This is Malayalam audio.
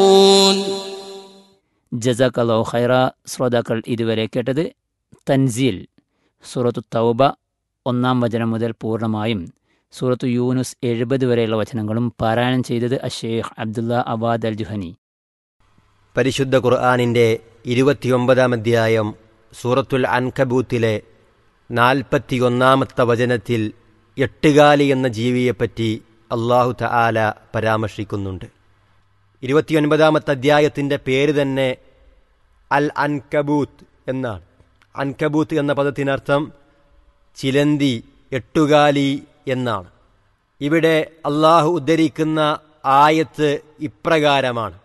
ജസാക്കല്ലാഹു ഖൈറ. ശ്രോതാക്കൾ ഇതുവരെ കേട്ടത് തൻസീൽ സൂറത്തു തൗബ 1 വചനം മുതൽ പൂർണ്ണമായും സൂറത്തു യൂനുസ് 70 വരെയുള്ള വചനങ്ങളും പാരായണം ചെയ്തത് അഷേഖ് അബ്ദുള്ള അവാദ് അൽ ജുഹനി. പരിശുദ്ധ ഖുർആനിൻ്റെ 29-ാം അധ്യായം സൂറത്തുൽ അൻകബൂത്തിലെ 41-ാമത്തെ വചനത്തിൽ എട്ടുകാലി എന്ന ജീവിയെപ്പറ്റി അല്ലാഹു തആല പരാമർശിക്കുന്നുണ്ട്. 29-ാമത്തെ അധ്യായത്തിൻ്റെ പേര് തന്നെ അൽ അൻകബൂത്ത് എന്നാണ്. അൻകബൂത്ത് എന്ന പദത്തിനർത്ഥം ചിലന്തി, എട്ടുകാലി എന്നാണ്. ഇവിടെ അള്ളാഹു ഉദ്ധരിക്കുന്ന ആയത്ത് ഇപ്രകാരമാണ്: